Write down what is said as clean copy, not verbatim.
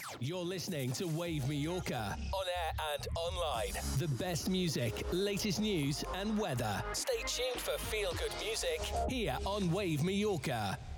You're listening to Wave Mallorca, on air and online. The best music, latest news and weather. Stay tuned for feel-good music here on Wave Mallorca.